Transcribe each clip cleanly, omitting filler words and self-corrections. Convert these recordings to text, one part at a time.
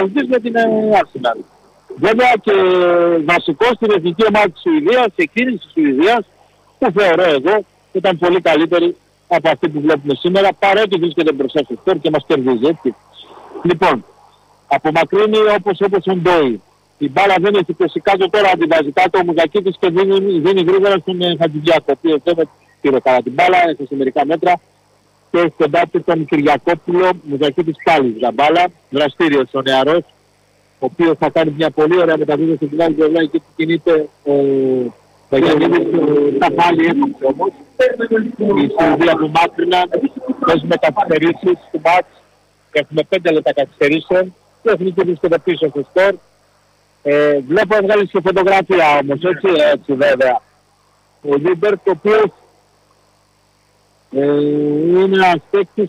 αποκτήσει με την Arsenal. Βέβαια και βασικό στην εθνική ομάδα της Σουηδίας, εκείνης της Σουηδίας, που θεωρώ εγώ ήταν πολύ καλύτερη από αυτή που βλέπουμε σήμερα, παρότι βρίσκεται μπροστά στο σκορ και μας κερδίζει, έτσι. Λοιπόν, απομακρύνει όπως ο Ντόι. Η μπάλα δεν έχει πέσει κάτω, τώρα αντιβάζει κάτω ο Μουζακίτης και δίνει γρήγορα στον Χατζηδιάκο, ο οποίος δεν πήρε καλά την μπάλα, έφτασε μερικά μέτρα και έχει κοντά του τον Κυριακόπουλο. Μουζακίτης πάλι για μπάλα, δραστήριος ο νεαρός, ο οποίος θα κάνει μια πολύ ωραία μεταβίβαση στην άλλη πλευρά και κινείται ο Βαγιανίδης, θα πάλι έπαιξε όμως. Η Σουηδία απομάκρυνα, παίζουμε καθυστερήσεις του μάτς, έχουμε 5 λεπτά καθυστερήσεων και εθνική βρίσκεται πίσω στο σκορ. Βλέπω έβγαλες και φωτογραφία όμως, έτσι βέβαια. Ο Λίμπερτ, ο οποίος είναι ένας παίκτης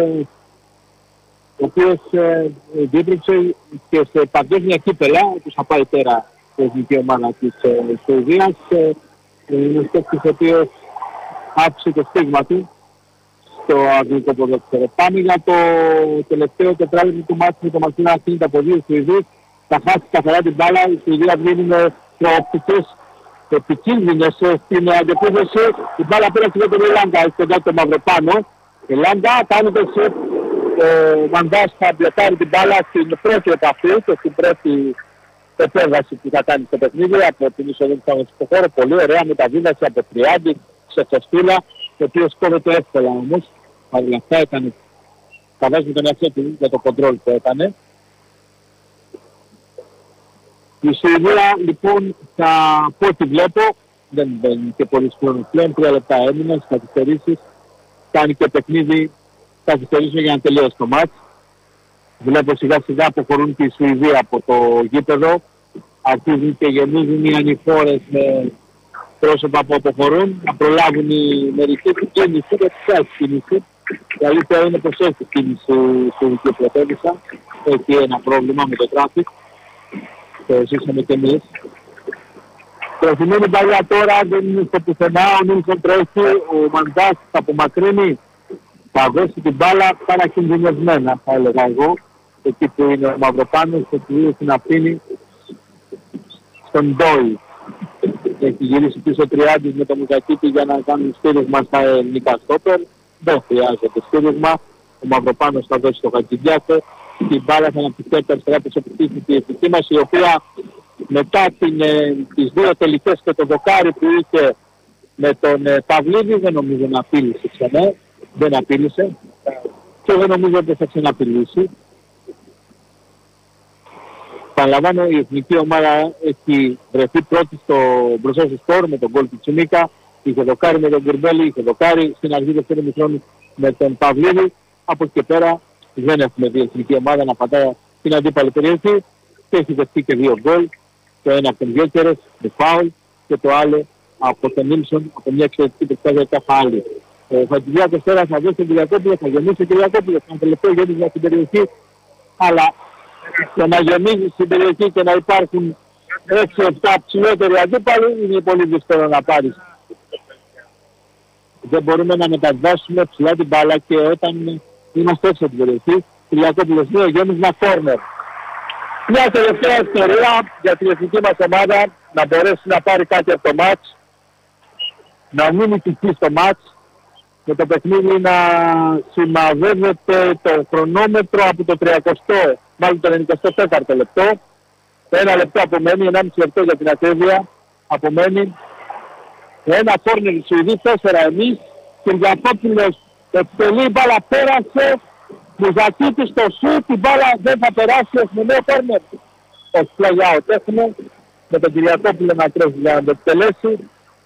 ο οποίος διέπρεξε και σε παγκόσμια κύπελα, όπως θα πάει τώρα η εθνική ομάδα της Σουηδίας. Είναι ένας παίκτης ο οποίος άφησε το στίγμα του στο αγγλικό ποδόσφαιρο. Πάμε για το τελευταίο τετράλεπτο του μάτς με το Μαρτίνα Ακίνητα από δύο Σουηδούς. Θα χάσει καθαρά την μπάλα, η Σουηδία βγαίνει με προοπτικές επικίνδυνες στην αντεπίθεση. Η μπάλα πέρασε για τον Ελάντα, έχει κοντά το Μαυροπάνο. Ελάντα κάνει το σετ, ο Μαντάς θα μπλεκάρει την μπάλα στην πρώτη επαφή και στην πρώτη επέμβαση που θα κάνει στο παιχνίδι από την είσοδο του αγωνιστικού χώρο. Πολύ ωραία μεταβίβαση από Τριάντη σε Τσοστούλα, το οποίο σκόβεται εύκολα όμως. Παρ' όλα αυτά έκανε, θα βάζει τον εαυτό του για το κοντρόλ που έκανε. Η Σουηδία λοιπόν από ό,τι βλέπω, δεν μπαίνει και πολύ χρόνος πλέον, 3 λεπτά έμεινε στις καθυστερήσεις, κάνει και παιχνίδι καθυστερήσεων για να τελειώσει το μάτς. Βλέπω σιγά σιγά αποχωρούν και οι Σουηδία από το γήπεδο, αρχίζουν και γεμίζουν οι ανηφόρες με πρόσωπα που αποχωρούν, να προλάβουν οι μερικοί που κίνηση, δεν έχει κίνηση. Η αλήθεια είναι πως έχει κίνηση η Σουηδική πρωτεύουσα, έχει ένα πρόβλημα με το τράφικ. Το ζήσαμε και εμείς. Προφημένη παλιά τώρα, δεν είναι στο πουθενά, ο Νίλσον τρέχει, ο Μαντάς θα απομακρύνει, θα δώσει την μπάλα παρακινδυνευμένα, θα έλεγα εγώ, εκεί που είναι ο Μαυροπάνος, και του την αφήνει στον Ντόι. Έχει γυρίσει πίσω 30 με το Μουζακίτη για να κάνουν στήριγμα στα ελληνικά στόπερ. Δεν χρειάζεται στήριγμα. Ο Μαυροπάνος θα δώσει το Χατζηδιάκο. Την μπάλα θα αναπτυχθεί αριστερά πίσω από τη εθνική μας, η οποία μετά τις δύο τελικές και το δοκάρι που είχε με τον Παυλίδη δεν νομίζω να απείλησε ξανά. Δεν απείλησε και δεν νομίζω ότι θα ξαναπειλήσει. Παραλαμβάνω, η εθνική ομάδα έχει βρεθεί πρώτη μπροστά στο σκορ με τον γκολ του Τσιμίκα. Είχε δοκάρι με τον Γκουρμπέλη, είχε δοκάρι στην αρχή δεύτερου ημιχρόνου με τον Παυλίδη. Από εκεί και πέρα δεν έχουμε δει εθνική ομάδα να πατάει στην αντίπαλη περιοχή και έχει δεχτεί και 2 γκολ. Το ένα από τον Γιώκερες, το φάουλ, και το άλλο από τον Νίλσον, από μια εξαιρετική προσπάθεια κάθε άλλη. Ο Χατζηδιάκος τώρα θα δώσει τον Κυριακόπουλο, θα γεμίσει τον Κυριακόπουλο, θα τελευταίο γέμισμα στην περιοχή, αλλά το να γεμίσει στην περιοχή και να υπάρχουν 6-7 ψηλότεροι αντίπαλοι είναι πολύ δύσκολο να πάρεις. Δεν μπορούμε να μεταβάσουμε ψηλά την μπάλα και όταν είμαστε έξω από την περιοχή. Κυριακόπουλος 2, γέμισμα κόρνερ. Μια τελευταία ευκαιρία για την εθνική μας ομάδα να μπορέσει να πάρει κάτι από το μάτς, να μείνει τυχή στο μάτς, με το παιχνίδι να σημαδεύεται το χρονόμετρο από το 30, μάλλον το 94ο λεπτό. 1 λεπτό απομένει, 1,5 λεπτό για την ακρίβεια απομένει. Ένα κόρνερ η Σουηδή, 4 εμείς. Κυριακόπουλος εκτελεί, η μπάλα πέρασε. Μουζακίτης στο σουτ, η μπάλα δεν θα περάσει, έχουμε νέο κόρνερ. Όχι, πλαγιά ο έχουμε, με τον Κυριακόπουλο να τρέχει για να το εκτελέσει.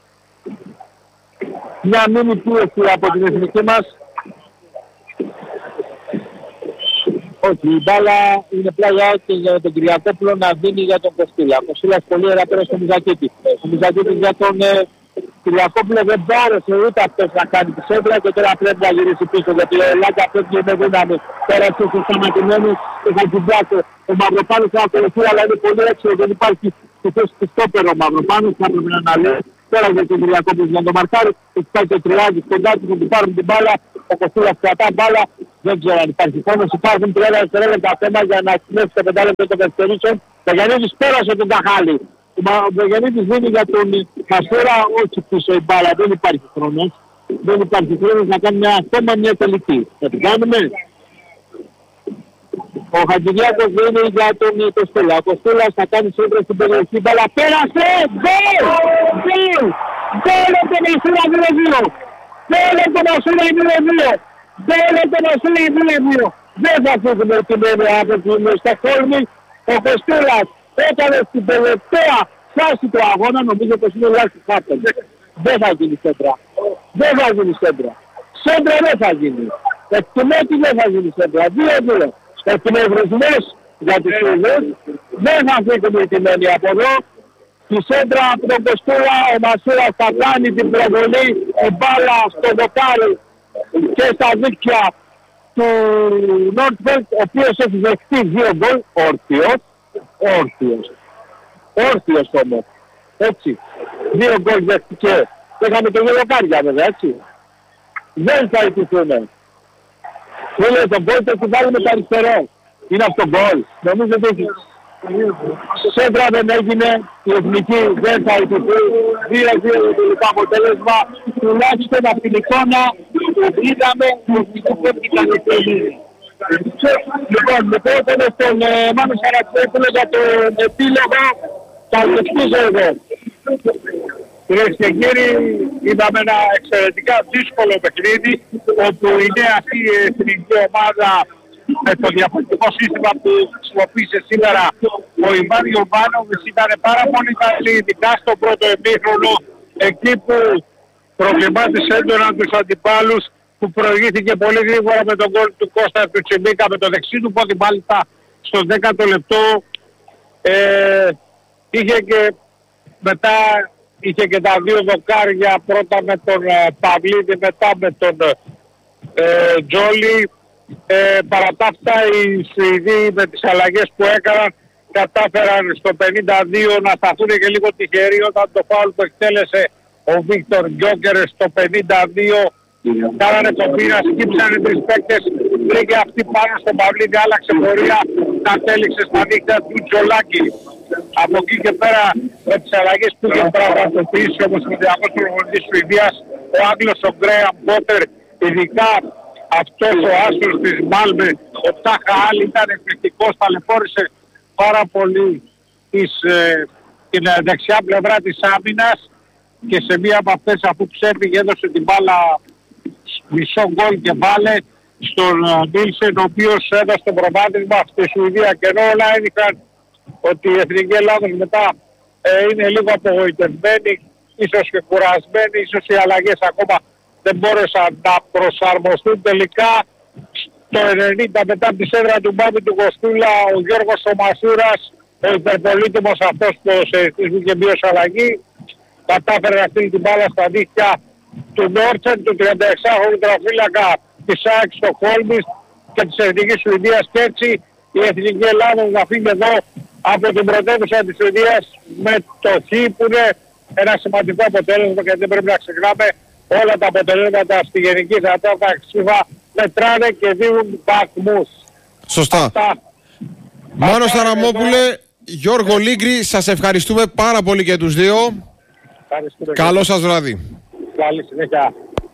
Μια μήνυ πίεση από την εθνική μας. Όχι, η μπάλα είναι πλάγια και για τον Κυριακόπουλο να δίνει για τον Κωστήλα. Ο Κωστήλας πολύ ωραία πέρα στο Μουζακίτη. Ο Μουζακίτης για τον Κυριακόπουλο δεν μπόρεσε ούτε αυτός να κάνει τη σέντρα και τώρα πρέπει να γυρίσει πίσω γιατί ο Ελάγκα πρέπει με δύναμη. Πέρασε στο σταματημένο και θα την πιάσει. Ο Μαυροπάνος θα ακολουθεί αλλά είναι πολύ έξω, δεν υπάρχει στη θέση του στόπερ ο Μαυροπάνος, θα πρέπει να λέει. Τώρα για τον Κυριακόπουλο για τον Μαρκάρι, έχει πάει και 30 κοντά του, θα του πάρουν την μπάλα, ο Κωστήλας κρατά μπάλα, Δεν ξέρω αν υπάρχει χρόνος. Υπάρχουν 30 δευτερόλεπτα ακόμα για να εκτιμήσει το 5 λεπτό των καθυστερήσεων. Ο Γιαννίδης πέρασε τον Καχάλη. Ο Γιαννίδης δίνει για τον Χασούρα, όχι πίσω η μπάλα. Δεν υπάρχει χρόνος. Δεν υπάρχει χρόνος να κάνει ακόμα μια τελική. Θα την κάνουμε. Ο Χατζηδιάκος δίνει για τον Κοστούλα. Ο Κοστούλας θα κάνει σύντρα στην περιοχή. Μπάλα πέρασε! Γκολ! Γκολ! Γκολ από τον Ασούρα 0-2! Γκολ από τον Ασούρα 0-2! Γκολ από τον Ασούρα 0-2! Δεν θα αφήσουμε την έννοια από την Στοκχόλμη. Ο Κοστούλας έκανε στην τελευταία φάση του αγώνα, νομίζω πως είναι λάθος χάπτον. Δεν θα γίνει σέντρα. Δεν θα γίνει σέντρα. Σέντρα δεν θα γίνει. Εκτιμώ ότι δεν θα γίνει σέντρα. 2-2. Εκνευρισμούς για τους Σουηδούς. Δεν θα φύγουμε την έννοια από εδώ. Τη σέντρα από τον Κοστούλα, ο Μασούρας θα κάνει την προβολή, η μπάλα στο δοκάρι και στα δίκτυα του Νόρτφελτ, ο οποίος έχει δεχτεί 2 γκολ, όρθιος όμως, έτσι, 2 γκολ δεχτήκε, είχαμε και 2 δοκάρια βέβαια, έτσι, δεν θα ιτηθούμε. Φίλε, τον γκολ θα βάλουμε το αριστερό, είναι αυτό γκολ, νομίζω ότι σέντρα δεν έγινε, η εθνική δεν θα ιτηθεί, 2-2 το τελικό αποτέλεσμα, τουλάχιστον από την εικόνα που είδαμε, η εθνική πρέπει να ιτηθεί. Λοιπόν, με πρώτον στον Μάνο Σαρατσόπουλο για τον επίλογο, θα λεπτίζω εδώ. Κυρίες και κύριοι, είδαμε ένα εξαιρετικά δύσκολο παιχνίδι, όπου είναι αυτή η εθνική ομάδα με το διαφορετικό σύστημα που χρησιμοποίησε σήμερα ο Ιβάν Γιοβάνοβιτς ήταν πάρα πολύ καλή, ειδικά στο πρώτο ημίχρονο, εκεί που προβλημάτισε έντονα τους αντιπάλους, που προηγήθηκε πολύ γρήγορα με τον γκολ του Κώστα του Τσιμίκα με το δεξί του πόδι, μάλιστα στο 10ο λεπτό. Είχε και μετά είχε και τα 2 δοκάρια, πρώτα με τον Παυλίδη, μετά με τον Τζόλι. Παρά τα αυτά οι Σουηδοί με τις αλλαγές που έκαναν κατάφεραν στο 52 να σταθούν και λίγο τυχεροί όταν το φάουλ που εκτέλεσε ο Βίκτορ Γκιόκερ στο 52 κάνανε τον πείνα, σκύψανε 3 παίκτες, βρήκε αυτή πάνω στον Παυλίδη, άλλαξε πορεία, κατέληξε στα δίκτυα του Τζολάκη. Από εκεί και πέρα με τις αλλαγές που είχε πραγματοποιήσει όπως ο διαγός προπονητής της Σουηδίας, ο Άγγλος ο Γκρέαμ Πότερ, ειδικά αυτός ο άστρος της Μάλμε, ο Τάχα Άλλη ήταν εκπληκτικός, ταλαιπώρησε πάρα πολύ την δεξιά πλευρά της άμυνας και σε μία από αυτές αφού ξέφυγε έδωσε την μπάλα μισό γκολ και βάλε στον Νίλσεν, ο οποίος έδωσε το προβάδισμα στη Σουηδία, και ενώ όλα έδειχναν ότι η Εθνική Ελλάδος μετά είναι λίγο απογοητευμένη, ίσως και κουρασμένη, ίσως οι αλλαγές ακόμα δεν μπόρεσαν να προσαρμοστούν. Τελικά στο 90 μετά από τη σέντρα του Μπάμπη του Κοστούλα, ο Γιώργος ο Μασούρας, ο υπερπολίτημος αυτός που σε βγήκε μπιος αλλαγή, κατάφερε να στείλει την μπάλα στα δίχτυα του Νόρτσεν, του 36χρονου τραφύλακα της ΑΕΚ Στοκχόλμης και της Εθνικής Σουηδίας, και έτσι η Εθνική Ελλάδα να φύγει εδώ από την πρωτεύουσα της Σουηδίας με το Χ, που είναι ένα σημαντικό αποτέλεσμα, γιατί δεν πρέπει να ξεχνάμε όλα τα αποτελέσματα στη γενική κατάσταση μετράνε και δίνουν βαθμούς. Σωστά. Μάνο Σαραμόπουλε, Γιώργο Λίγκρη, σας ευχαριστούμε πάρα πολύ και τους δύο. Καλό σας βράδυ. Καλή συνέχεια.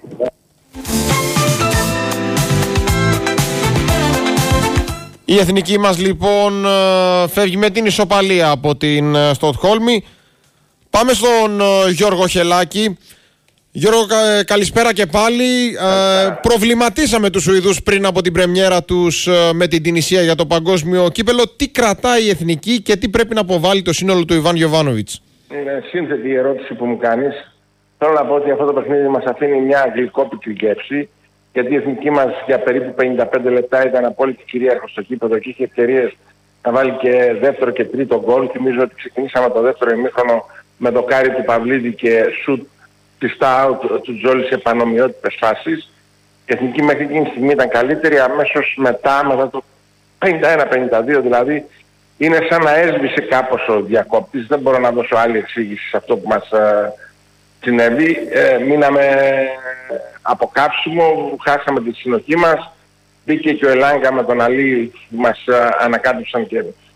Η εθνική μας λοιπόν φεύγει με την ισοπαλία από την Στοκχόλμη. Πάμε στον Γιώργο Χελάκη. Γιώργο, καλησπέρα και πάλι. Προβληματίσαμε τους Σουηδούς πριν από την πρεμιέρα τους με την Τινησία για το παγκόσμιο κύπελο. Τι κρατάει η εθνική και τι πρέπει να αποβάλει το σύνολο του Ιβάν Γιοβάνοβιτς? Είναι σύνθετη η ερώτηση που μου κάνεις. Θέλω να πω ότι αυτό το παιχνίδι μας αφήνει μια γλυκόπικρη γεύση, γιατί η εθνική μας για περίπου 55 λεπτά ήταν απόλυτη κυρίαρχο στο κήπεδο και είχε ευκαιρίες να βάλει και δεύτερο και τρίτο γκολ. Θυμίζω ότι ξεκινήσαμε το δεύτερο ημίχρονο με το κάρι του Παυλίδη και σουτ πιστά του Τζόλι σε πανομοιότυπες φάσεις. Η εθνική μέχρι εκείνη τη στιγμή ήταν καλύτερη, αμέσως μετά το 51-52 δηλαδή, είναι σαν να έσβησε κάπως ο διακόπτης. Δεν μπορώ να δώσω άλλη εξήγηση σε αυτό που μας συνέβη. Μείναμε από κάψιμο, χάσαμε τη συνοχή μας μπήκε και ο Ελάγκα με τον Αλή, μας ανακάτεψαν και